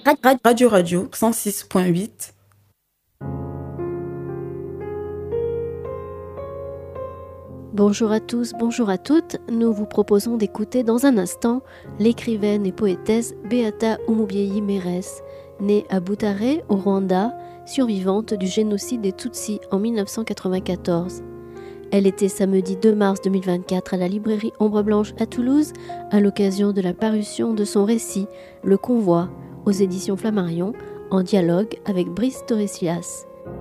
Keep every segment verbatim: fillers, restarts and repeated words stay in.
Radio Radio cent six point huit. Bonjour à tous, bonjour à toutes. Nous vous proposons d'écouter dans un instant l'écrivaine et poétesse Beata Umubyeyi Mérès, née à Butare, au Rwanda, survivante du génocide des Tutsis en mille neuf cent quatre-vingt-quatorze. Elle était samedi deux mars deux mille vingt-quatre à la librairie Ombre Blanche à Toulouse à l'occasion de la parution de son récit Le Convoi aux éditions Flammarion en dialogue avec Brice Torresias.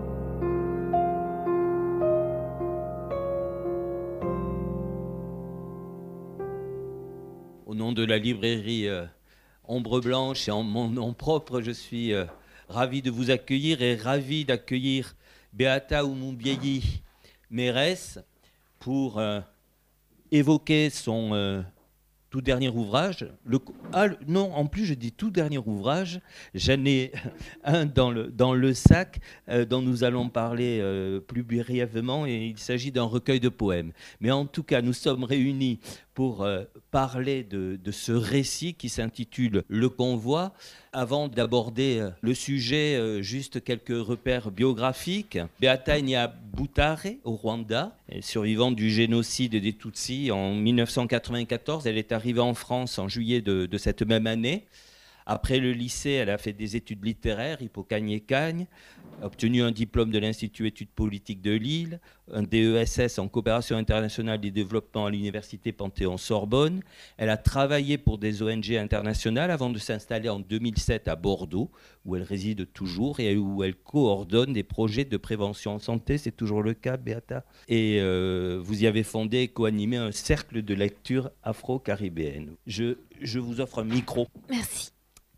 Au nom de la librairie euh, Ombre Blanche et en mon nom propre, je suis euh, ravi de vous accueillir et ravi d'accueillir Beata Umubyeyi Mérès pour euh, évoquer son euh, tout dernier ouvrage. Le, ah, non, en plus je dis tout dernier ouvrage, j'en ai un dans le, dans le sac euh, dont nous allons parler euh, plus brièvement, et il s'agit d'un recueil de poèmes. Mais en tout cas, nous sommes réunis pour euh, parler de, de ce récit qui s'intitule Le Convoi. Avant d'aborder euh, le sujet, euh, juste quelques repères biographiques. Beata est née à Butare, au Rwanda, survivante du génocide des Tutsis en mille neuf cent quatre-vingt-quatorze. Elle est arrivée en France en juillet de, de cette même année. Après le lycée, elle a fait des études littéraires, Hippocagne-et-Cagne, obtenu un diplôme de l'Institut études politiques de Lille, un D E S S en coopération internationale et développement à l'université Panthéon-Sorbonne. Elle a travaillé pour des O N G internationales avant de s'installer en deux mille sept à Bordeaux, où elle réside toujours et où elle coordonne des projets de prévention en santé. C'est toujours le cas, Beata. Et euh, vous y avez fondé et co-animé un cercle de lecture afro-caribéenne. Je, je vous offre un micro. Merci.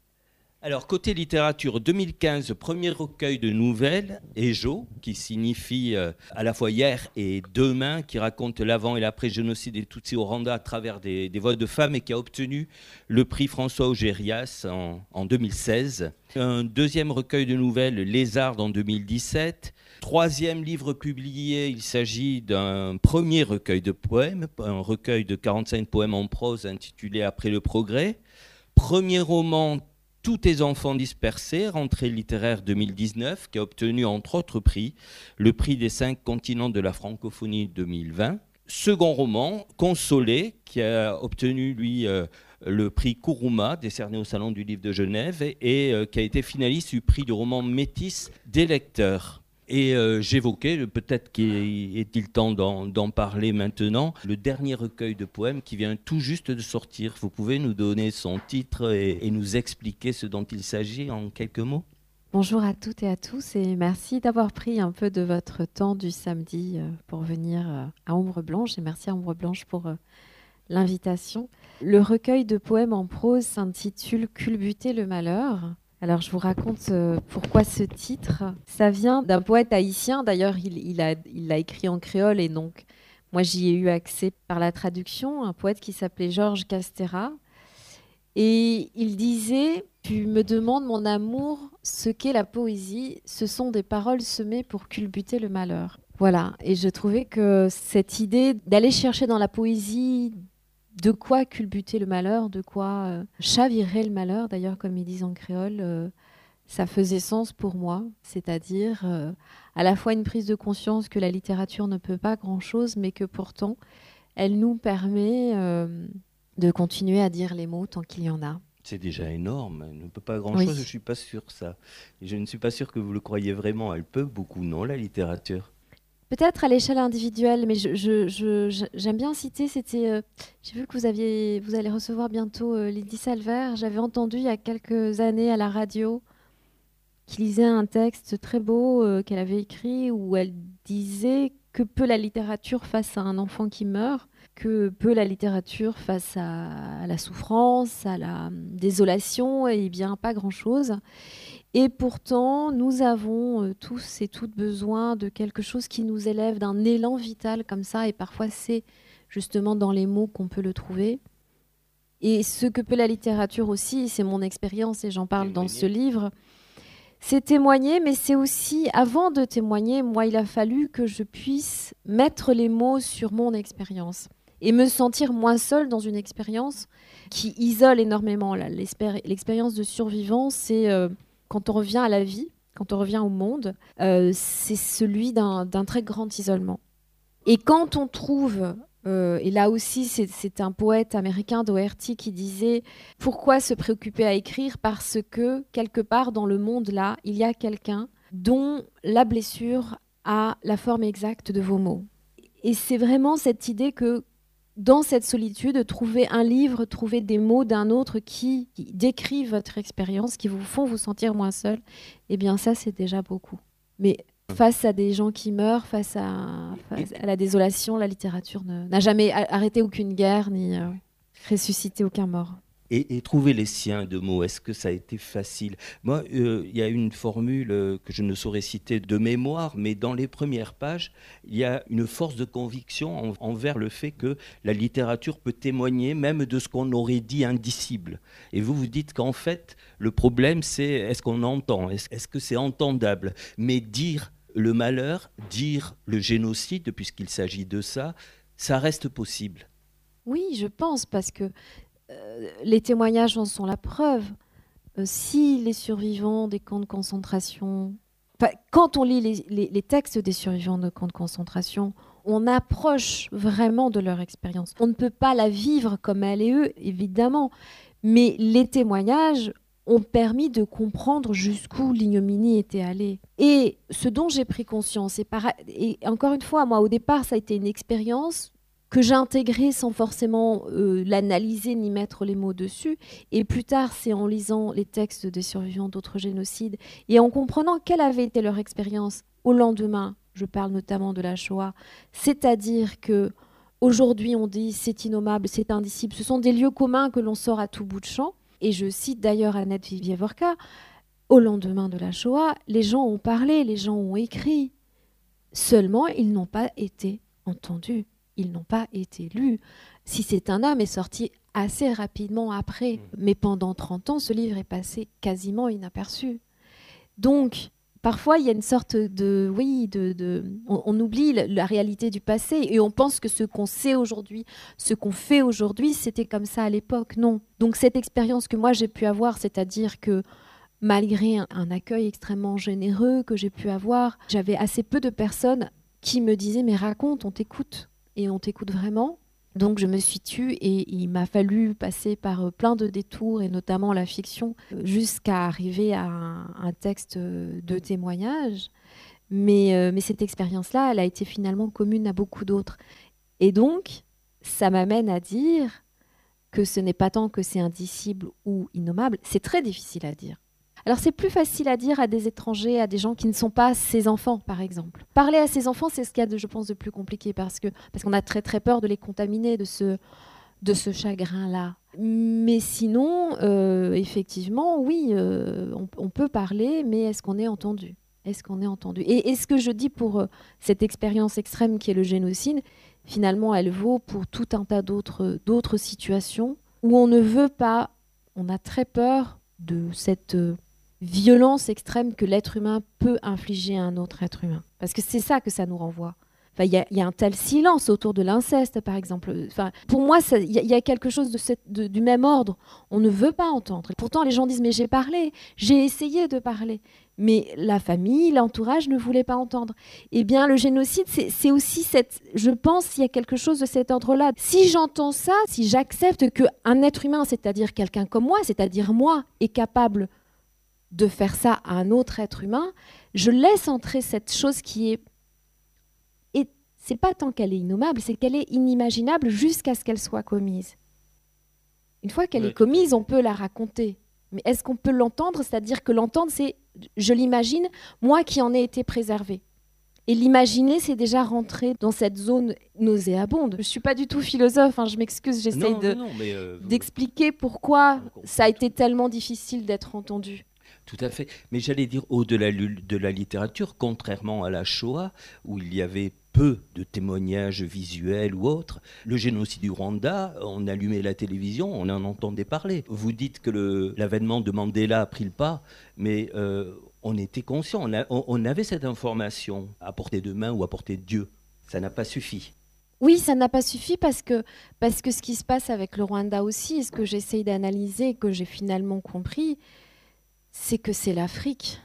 Alors, côté littérature, deux mille quinze, premier recueil de nouvelles, Ejo, qui signifie euh, à la fois hier et demain, qui raconte l'avant et l'après-génocide des Tutsis au Rwanda à travers des, des voix de femmes et qui a obtenu le prix François Augérias en, en deux mille seize. Un deuxième recueil de nouvelles, Lézard, en deux mille dix-sept. Troisième livre publié, il s'agit d'un premier recueil de poèmes, un recueil de quarante-cinq poèmes en prose intitulé Après le progrès. Premier roman, Tous tes enfants dispersés, rentrée littéraire deux mille dix-neuf, qui a obtenu entre autres prix le prix des cinq continents de la francophonie deux mille vingt. Second roman, Consolé, qui a obtenu lui euh, le prix Kuruma, décerné au Salon du Livre de Genève, et, et euh, qui a été finaliste du prix du roman Métis des lecteurs. Et euh, j'évoquais, peut-être qu'il temps d'en, d'en parler maintenant, le dernier recueil de poèmes qui vient tout juste de sortir. Vous pouvez nous donner son titre et, et nous expliquer ce dont il s'agit en quelques mots ? Bonjour à toutes et à tous et merci d'avoir pris un peu de votre temps du samedi pour venir à Ombre Blanche, et merci à Ombre Blanche pour l'invitation. Le recueil de poèmes en prose s'intitule « Culbuter le malheur ». Alors, je vous raconte euh, pourquoi ce titre. Ça vient d'un poète haïtien. D'ailleurs, il, il, a, il l'a écrit en créole et donc, moi, j'y ai eu accès par la traduction. Un poète qui s'appelait Georges Castera. Et il disait « Tu me demandes, mon amour, ce qu'est la poésie. Ce sont des paroles semées pour culbuter le malheur. » Voilà. Et je trouvais que cette idée d'aller chercher dans la poésie de quoi culbuter le malheur, de quoi euh, chavirer le malheur, d'ailleurs, comme ils disent en créole, euh, ça faisait sens pour moi. C'est-à-dire euh, à la fois une prise de conscience que la littérature ne peut pas grand-chose, mais que pourtant, elle nous permet euh, de continuer à dire les mots tant qu'il y en a. C'est déjà énorme. Elle ne peut pas grand-chose, oui. Je ne suis pas sûr ça. Et je ne suis pas sûr que vous le croyez vraiment. Elle peut beaucoup, non, la littérature ? Peut-être à l'échelle individuelle, mais je, je, je, j'aime bien citer, c'était, euh, j'ai vu que vous, aviez, vous allez recevoir bientôt euh, Lydie Salvert. J'avais entendu il y a quelques années à la radio qui lisait un texte très beau euh, qu'elle avait écrit où elle disait que peut la littérature face à un enfant qui meurt, que peut la littérature face à, à la souffrance, à la désolation, et bien pas grand-chose. Et pourtant, nous avons euh, tous et toutes besoin de quelque chose qui nous élève, d'un élan vital comme ça. Et parfois, c'est justement dans les mots qu'on peut le trouver. Et ce que peut la littérature aussi, c'est mon expérience et j'en parle dans ce livre, c'est témoigner, mais c'est aussi, avant de témoigner, moi, il a fallu que je puisse mettre les mots sur mon expérience et me sentir moins seule dans une expérience, qui isole énormément. Là. L'expéri- l'expérience de survivant, c'est euh, quand on revient à la vie, quand on revient au monde, euh, c'est celui d'un, d'un très grand isolement. Et quand on trouve, euh, et là aussi c'est, c'est un poète américain, Doherty, qui disait « Pourquoi se préoccuper à écrire ? Parce que quelque part dans le monde là, il y a quelqu'un dont la blessure a la forme exacte de vos mots. » Et c'est vraiment cette idée que dans cette solitude, trouver un livre, trouver des mots d'un autre qui, qui décrivent votre expérience, qui vous font vous sentir moins seul, eh bien ça c'est déjà beaucoup. Mais face à des gens qui meurent, face à, face à la désolation, la littérature ne, n'a jamais arrêté aucune guerre ni euh, ressuscité aucun mort. Et, et trouver les siens de mots, est-ce que ça a été facile ? Moi, il euh, y a une formule euh, que je ne saurais citer de mémoire, mais dans les premières pages, il y a une force de conviction en, envers le fait que la littérature peut témoigner même de ce qu'on aurait dit indicible. Et vous vous dites qu'en fait, le problème, c'est est-ce qu'on entend ? Est-ce, est-ce que c'est entendable ? Mais dire le malheur, dire le génocide, puisqu'il s'agit de ça, ça reste possible. Oui, je pense, parce que euh, les témoignages en sont la preuve. Euh, si les survivants des camps de concentration... Enfin, quand on lit les, les, les textes des survivants de camps de concentration, on approche vraiment de leur expérience. On ne peut pas la vivre comme elle et eux, évidemment, mais les témoignages ont permis de comprendre jusqu'où l'ignominie était allée. Et ce dont j'ai pris conscience, et, para... et encore une fois, moi au départ, ça a été une expérience que j'ai intégrée sans forcément euh, l'analyser ni mettre les mots dessus. Et plus tard, c'est en lisant les textes des survivants d'autres génocides et en comprenant quelle avait été leur expérience au lendemain. Je parle notamment de la Shoah. C'est-à-dire que aujourd'hui, on dit c'est innommable, c'est indicible. Ce sont des lieux communs que l'on sort à tout bout de champ. Et je cite d'ailleurs Annette Vivievorka, au lendemain de la Shoah, les gens ont parlé, les gens ont écrit. Seulement, ils n'ont pas été entendus, ils n'ont pas été lus. Si c'est un homme, est sorti assez rapidement après. Mais pendant trente ans, ce livre est passé quasiment inaperçu. Donc, parfois, il y a une sorte de... Oui, de, de, on, on oublie la, la réalité du passé et on pense que ce qu'on sait aujourd'hui, ce qu'on fait aujourd'hui, c'était comme ça à l'époque. Non. Donc, cette expérience que moi, j'ai pu avoir, c'est-à-dire que malgré un, un accueil extrêmement généreux que j'ai pu avoir, j'avais assez peu de personnes qui me disaient « Mais raconte, on t'écoute. » Et on t'écoute vraiment. Donc je me suis tue et il m'a fallu passer par plein de détours et notamment la fiction jusqu'à arriver à un, un texte de témoignage. Mais, euh, mais cette expérience-là, elle a été finalement commune à beaucoup d'autres. Et donc, ça m'amène à dire que ce n'est pas tant que c'est indicible ou innommable, c'est très difficile à dire. Alors c'est plus facile à dire à des étrangers, à des gens qui ne sont pas ses enfants, par exemple. Parler à ses enfants, c'est ce qu'il y a, de, je pense, de plus compliqué, parce que parce qu'on a très très peur de les contaminer de ce, de ce chagrin-là. Mais sinon, euh, effectivement, oui, euh, on, on peut parler, mais est-ce qu'on est entendu ? Est-ce qu'on est entendu ? Et, et ce que je dis pour euh, cette expérience extrême qui est le génocide, finalement, elle vaut pour tout un tas d'autres, d'autres situations où on ne veut pas, on a très peur de cette... Euh, violence extrême que l'être humain peut infliger à un autre être humain. Parce que c'est ça que ça nous renvoie. Enfin, il y, y a un tel silence autour de l'inceste, par exemple. Enfin, pour moi, il y, y a quelque chose de cette, de, du même ordre. On ne veut pas entendre. Pourtant, les gens disent « mais j'ai parlé, j'ai essayé de parler ». Mais la famille, l'entourage ne voulait pas entendre. Eh bien, le génocide, c'est, c'est aussi cette... Je pense qu'il y a quelque chose de cet ordre-là. Si j'entends ça, si j'accepte qu'un être humain, c'est-à-dire quelqu'un comme moi, c'est-à-dire moi, est capable de faire ça à un autre être humain, je laisse entrer cette chose qui est... Et c'est pas tant qu'elle est innommable, c'est qu'elle est inimaginable jusqu'à ce qu'elle soit commise. Une fois qu'elle oui. est commise, on peut la raconter. Mais est-ce qu'on peut l'entendre ? C'est-à-dire que l'entendre, c'est, je l'imagine, moi qui en ai été préservée. Et l'imaginer, c'est déjà rentrer dans cette zone nauséabonde. Je ne suis pas du tout philosophe, hein, je m'excuse, j'essaye de, non, non, mais euh, vous... d'expliquer pourquoi ça a été tellement difficile d'être entendu. Tout à fait. Mais j'allais dire, au-delà de la littérature, contrairement à la Shoah, où il y avait peu de témoignages visuels ou autres, le génocide du Rwanda, on allumait la télévision, on en entendait parler. Vous dites que le, l'avènement de Mandela a pris le pas, mais euh, on était conscient, on, a, on, on avait cette information à portée de main ou à portée de Dieu. Ça n'a pas suffi. Oui, ça n'a pas suffi parce que, parce que ce qui se passe avec le Rwanda aussi, et ce que j'essaye d'analyser, et que j'ai finalement compris, c'est que c'est l'Afrique.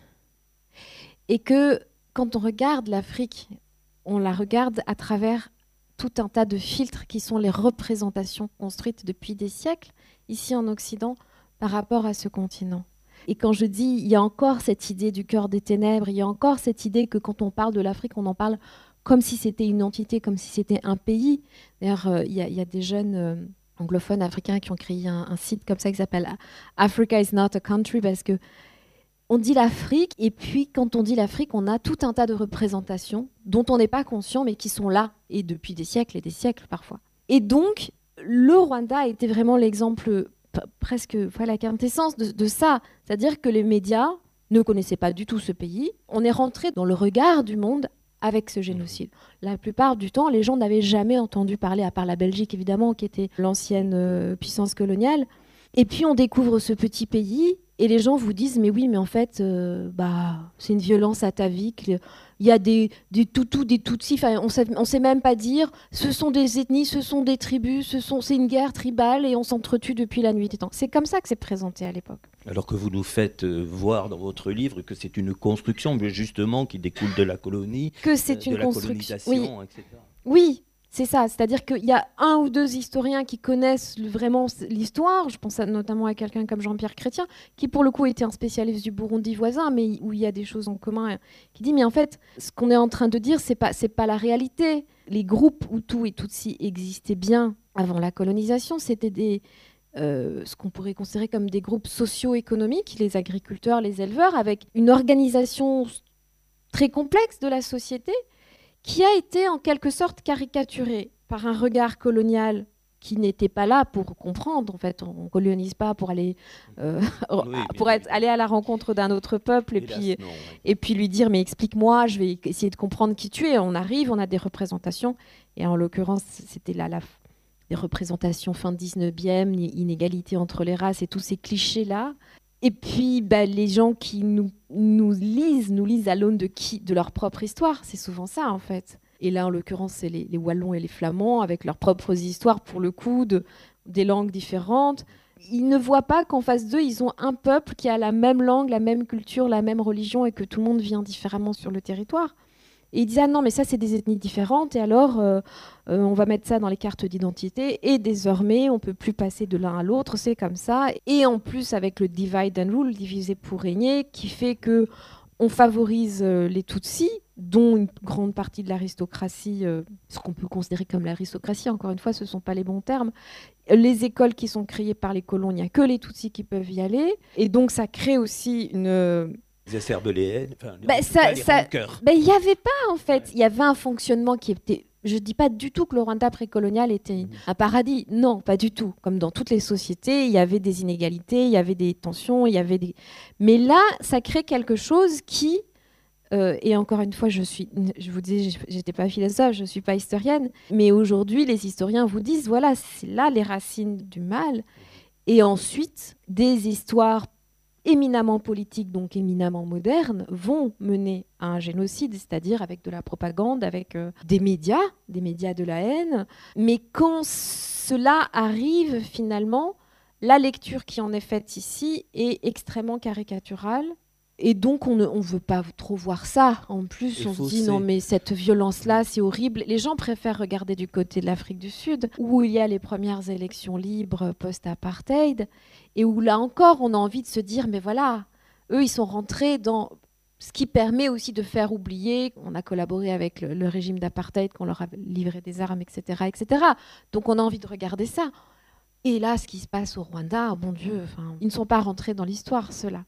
Et que quand on regarde l'Afrique, on la regarde à travers tout un tas de filtres qui sont les représentations construites depuis des siècles, ici en Occident, par rapport à ce continent. Et quand je dis, il y a encore cette idée du cœur des ténèbres, il y a encore cette idée que quand on parle de l'Afrique, on en parle comme si c'était une entité, comme si c'était un pays. D'ailleurs, euh, il y, y a des jeunes euh, anglophones africains qui ont créé un, un site comme ça qui s'appelle Africa is not a country, parce que on dit l'Afrique, et puis quand on dit l'Afrique, on a tout un tas de représentations dont on n'est pas conscient, mais qui sont là, et depuis des siècles et des siècles parfois. Et donc, le Rwanda a été vraiment l'exemple, p- presque enfin, la quintessence de, de ça. C'est-à-dire que les médias ne connaissaient pas du tout ce pays. On est rentré dans le regard du monde avec ce génocide. La plupart du temps, les gens n'avaient jamais entendu parler, à part la Belgique évidemment, qui était l'ancienne euh, puissance coloniale. Et puis on découvre ce petit pays, et les gens vous disent, mais oui, mais en fait, euh, bah, c'est une violence atavique. Il y a des, des Tutsis, des Tutsis, on sait, on sait même pas dire, ce sont des ethnies, ce sont des tribus, ce sont, c'est une guerre tribale, et on s'entretue depuis la nuit des temps. C'est comme ça que c'est présenté à l'époque. Alors que vous nous faites euh, voir dans votre livre que c'est une construction, mais justement, qui découle de la colonie, que c'est euh, une de la construction. colonisation, Oui. et cetera. Oui. C'est ça, c'est-à-dire qu'il y a un ou deux historiens qui connaissent vraiment l'histoire, je pense à, notamment à quelqu'un comme Jean-Pierre Chrétien, qui pour le coup était un spécialiste du Burundi voisin, mais où il y a des choses en commun, qui dit, mais en fait, ce qu'on est en train de dire, c'est pas, c'est pas la réalité. Les groupes Hutus et Tutsis existaient bien avant la colonisation, c'était des... Euh, ce qu'on pourrait considérer comme des groupes socio-économiques, les agriculteurs, les éleveurs, avec une organisation très complexe de la société, qui a été en quelque sorte caricaturé par un regard colonial qui n'était pas là pour comprendre. En fait, on ne colonise pas pour aller, euh, oui, pour être, aller à la rencontre d'un autre peuple et puis, non, ouais. et puis lui dire, mais explique-moi, je vais essayer de comprendre qui tu es. On arrive, on a des représentations, et en l'occurrence, c'était là la, des représentations fin dix-neuvième, inégalité entre les races et tous ces clichés-là. Et puis, bah, les gens qui nous, nous lisent, nous lisent à l'aune de qui, de leur propre histoire. C'est souvent ça, en fait. Et là, en l'occurrence, c'est les, les Wallons et les Flamands, avec leurs propres histoires, pour le coup, de, des langues différentes. Ils ne voient pas qu'en face d'eux, ils ont un peuple qui a la même langue, la même culture, la même religion, et que tout le monde vient différemment sur le territoire. Et ils disent, ah non, mais ça, c'est des ethnies différentes, et alors, euh, euh, on va mettre ça dans les cartes d'identité, et désormais, on ne peut plus passer de l'un à l'autre, c'est comme ça. Et en plus, avec le divide and rule, diviser pour régner, qui fait qu'on favorise euh, les Tutsis, dont une grande partie de l'aristocratie, euh, ce qu'on peut considérer comme l'aristocratie, encore une fois, ce ne sont pas les bons termes. Les écoles qui sont créées par les colons, il n'y a que les Tutsis qui peuvent y aller, et donc ça crée aussi une... Ils exacerbent les haines, enfin, bah, ça, les ça, rancœurs. Bah, il n'y avait pas, en fait. Il y avait un fonctionnement qui était... Je ne dis pas du tout que le Rwanda précolonial était un paradis. Non, pas du tout. Comme dans toutes les sociétés, il y avait des inégalités, il y avait des tensions, il y avait des... Mais là, ça crée quelque chose qui... Euh, et encore une fois, je, suis, je vous dis, je n'étais pas philosophe, je ne suis pas historienne. Mais aujourd'hui, les historiens vous disent, voilà, c'est là les racines du mal. Et ensuite, des histoires éminemment politiques, donc éminemment modernes, vont mener à un génocide, c'est-à-dire avec de la propagande, avec euh, des médias, des médias de la haine. Mais quand cela arrive, finalement, la lecture qui en est faite ici est extrêmement caricaturale. Et donc, on ne on veut pas trop voir ça. En plus, Et on faut se dit, c'est... non, mais cette violence-là, c'est horrible. Les gens préfèrent regarder du côté de l'Afrique du Sud, où il y a les premières élections libres post-apartheid, et où, là encore, on a envie de se dire, mais voilà, eux, ils sont rentrés dans ce qui permet aussi de faire oublier. On a collaboré avec le, le régime d'apartheid, qu'on leur a livré des armes, et cetera, et cetera. Donc, on a envie de regarder ça. Et là, ce qui se passe au Rwanda, bon Dieu, enfin, ils ne sont pas rentrés dans l'histoire, ceux-là.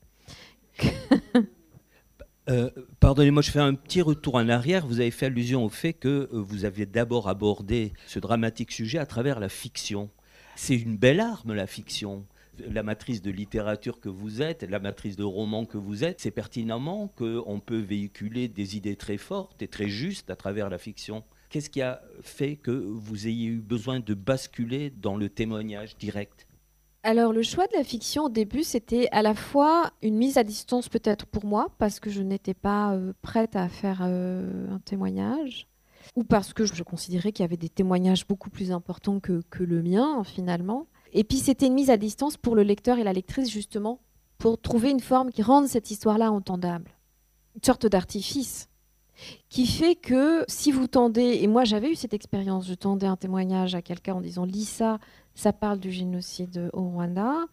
Euh, pardonnez-moi, je fais un petit retour en arrière. Vous avez fait allusion au fait que euh, vous aviez d'abord abordé ce dramatique sujet à travers la fiction. C'est une belle arme, la fiction. L'amatrice de littérature que vous êtes, l'amatrice de romans que vous êtes, c'est pertinemment qu'on peut véhiculer des idées très fortes et très justes à travers la fiction. Qu'est-ce qui a fait que vous ayez eu besoin de basculer dans le témoignage direct ? Alors, le choix de la fiction, au début, c'était à la fois une mise à distance peut-être pour moi, parce que je n'étais pas euh, prête à faire euh, un témoignage. ou parce que je considérais qu'il y avait des témoignages beaucoup plus importants que, que le mien, finalement. Et puis, c'était une mise à distance pour le lecteur et la lectrice, justement, pour trouver une forme qui rende cette histoire-là entendable. Une sorte d'artifice qui fait que si vous tendez, et moi j'avais eu cette expérience, je tendais un témoignage à quelqu'un en disant « lis ça, ça parle du génocide au Rwanda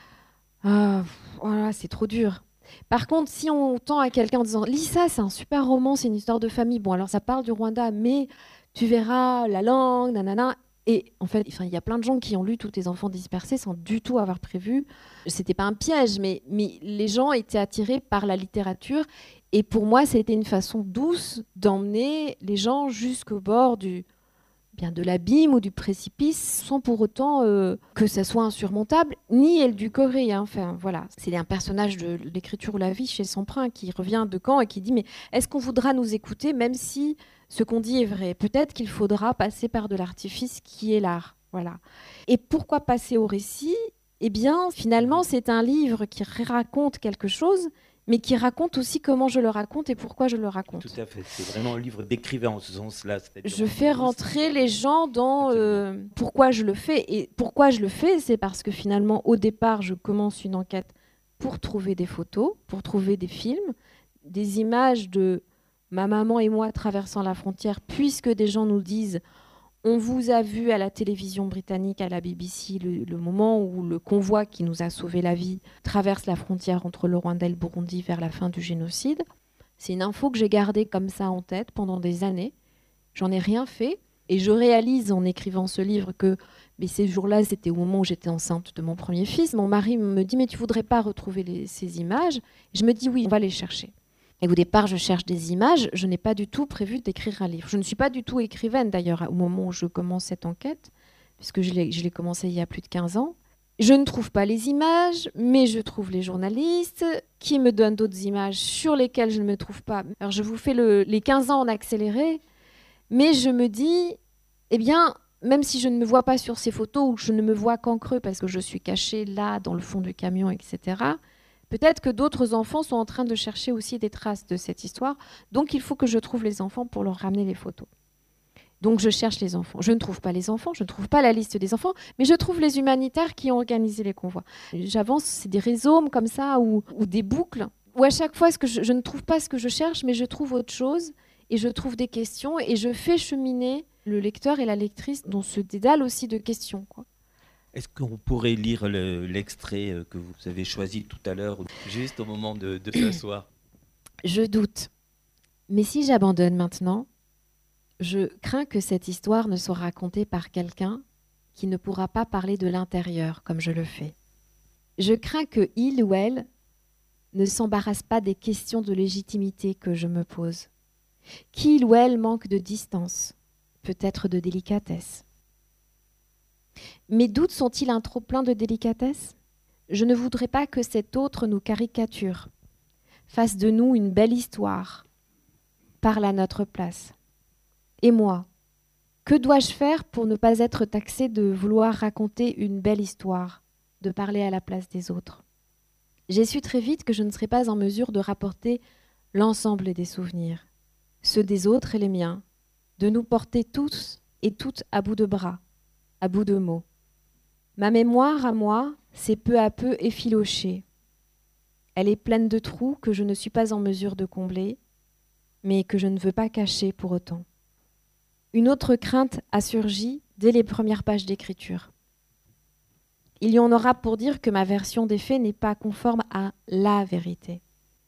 ah, », voilà, c'est trop dur. Par contre, si on tend à quelqu'un en disant « lis ça, c'est un super roman, c'est une histoire de famille, bon alors ça parle du Rwanda, mais tu verras la langue, nanana », et en fait, il y a plein de gens qui ont lu Tous tes enfants dispersés sans du tout avoir prévu. C'était pas un piège, mais, mais les gens étaient attirés par la littérature. Et pour moi, c'était une façon douce d'emmener les gens jusqu'au bord du, bien de l'abîme ou du précipice, sans pour autant euh, que ça soit insurmontable, ni édulcoré. Hein. Enfin, voilà. C'est un personnage de l'écriture ou la vie chez Semprin qui revient de Caen et qui dit « Mais est-ce qu'on voudra nous écouter, même si ce qu'on dit est vrai ? Peut-être qu'il faudra passer par de l'artifice qui est l'art. » Voilà. Et pourquoi passer au récit ? Eh bien, finalement, c'est un livre qui raconte quelque chose, mais qui raconte aussi comment je le raconte et pourquoi je le raconte. Tout à fait, c'est vraiment un livre d'écrivain en ce sens-là. Je fais rentrer les gens dans euh, pourquoi je le fais. Et pourquoi je le fais, c'est parce que finalement, au départ, je commence une enquête pour trouver des photos, pour trouver des films, des images de ma maman et moi traversant la frontière, puisque des gens nous disent « On vous a vu à la télévision britannique, à la B B C, le, le moment où le convoi qui nous a sauvé la vie traverse la frontière entre le Rwanda et le Burundi vers la fin du génocide. » C'est une info que j'ai gardée comme ça en tête pendant des années. J'en ai rien fait. Et je réalise en écrivant ce livre que mais ces jours-là, c'était au moment où j'étais enceinte de mon premier fils. Mon mari me dit « Mais tu voudrais pas retrouver les, ces images ?» Je me dis « Oui, on va les chercher. » Et au départ, je cherche des images. Je n'ai pas du tout prévu d'écrire un livre. Je ne suis pas du tout écrivaine, d'ailleurs, au moment où je commence cette enquête, puisque je l'ai, je l'ai commencé il y a plus de quinze ans. Je ne trouve pas les images, mais je trouve les journalistes qui me donnent d'autres images sur lesquelles je ne me trouve pas. Alors, je vous fais le, les quinze ans en accéléré, mais je me dis, eh bien, même si je ne me vois pas sur ces photos ou je ne me vois qu'en creux parce que je suis cachée là, dans le fond du camion, et cetera, peut-être que d'autres enfants sont en train de chercher aussi des traces de cette histoire. Donc, il faut que je trouve les enfants pour leur ramener les photos. Donc, je cherche les enfants. Je ne trouve pas les enfants, je ne trouve pas la liste des enfants, mais je trouve les humanitaires qui ont organisé les convois. J'avance, c'est des rhizomes comme ça ou, ou des boucles où à chaque fois, ce que je, je ne trouve pas ce que je cherche, mais je trouve autre chose et je trouve des questions et je fais cheminer le lecteur et la lectrice dans ce dédale aussi de questions, quoi. Est-ce qu'on pourrait lire le, l'extrait que vous avez choisi tout à l'heure, juste au moment de, de s'asseoir ? Je doute. Mais si j'abandonne maintenant, je crains que cette histoire ne soit racontée par quelqu'un qui ne pourra pas parler de l'intérieur comme je le fais. Je crains que il ou elle ne s'embarrasse pas des questions de légitimité que je me pose, qu'il ou elle manque de distance, peut-être de délicatesse. Mes doutes sont-ils un trop-plein de délicatesse ? Je ne voudrais pas que cet autre nous caricature, fasse de nous une belle histoire, parle à notre place. Et moi, que dois-je faire pour ne pas être taxée de vouloir raconter une belle histoire, de parler à la place des autres ? J'ai su très vite que je ne serais pas en mesure de rapporter l'ensemble des souvenirs, ceux des autres et les miens, de nous porter tous et toutes à bout de bras, à bout de mots. Ma mémoire, à moi, s'est peu à peu effilochée. Elle est pleine de trous que je ne suis pas en mesure de combler, mais que je ne veux pas cacher pour autant. Une autre crainte a surgi dès les premières pages d'écriture. Il y en aura pour dire que ma version des faits n'est pas conforme à la vérité.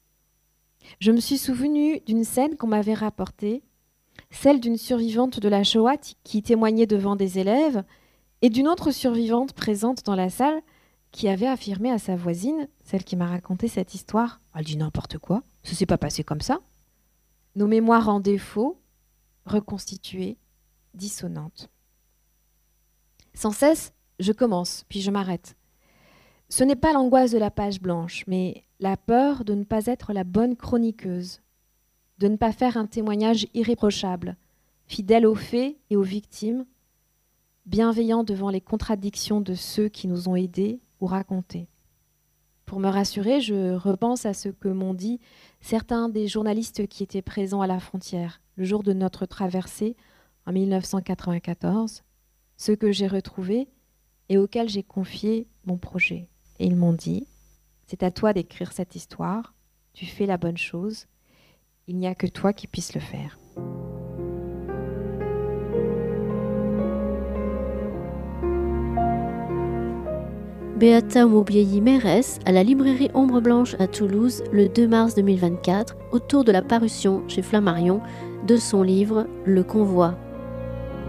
Je me suis souvenue d'une scène qu'on m'avait rapportée, celle d'une survivante de la Shoah qui témoignait devant des élèves et d'une autre survivante présente dans la salle qui avait affirmé à sa voisine, celle qui m'a raconté cette histoire, « Elle dit n'importe quoi, ça s'est pas passé comme ça ». Nos mémoires en défaut, reconstituées, dissonantes. Sans cesse, je commence, puis je m'arrête. Ce n'est pas l'angoisse de la page blanche, mais la peur de ne pas être la bonne chroniqueuse, de ne pas faire un témoignage irréprochable, fidèle aux faits et aux victimes, bienveillant devant les contradictions de ceux qui nous ont aidés ou racontés. Pour me rassurer, je repense à ce que m'ont dit certains des journalistes qui étaient présents à la frontière le jour de notre traversée en mille neuf cent quatre-vingt-quatorze, ceux que j'ai retrouvés et auxquels j'ai confié mon projet. Et ils m'ont dit « C'est à toi d'écrire cette histoire, tu fais la bonne chose, il n'y a que toi qui puisses le faire. » Beata Oumoubiéyi-Mérès à la librairie Ombre Blanche à Toulouse le deux mars deux mille vingt-quatre autour de la parution chez Flammarion de son livre Le Convoi.